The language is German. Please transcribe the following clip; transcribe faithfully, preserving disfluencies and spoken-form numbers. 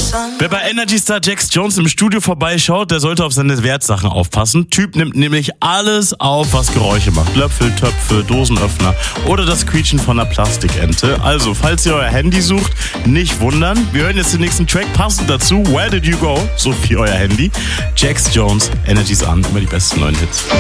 Wer bei Energy Star Jax Jones im Studio vorbeischaut, der sollte auf seine Wertsachen aufpassen. Typ nimmt nämlich alles auf, was Geräusche macht. Löffel, Töpfe, Dosenöffner oder das Quietschen von einer Plastikente. Also, falls ihr euer Handy sucht, nicht wundern. Wir hören jetzt den nächsten Track passend dazu. Where Did You Go? So wie euer Handy. Jax Jones, Energy's an, immer die besten neuen Hits.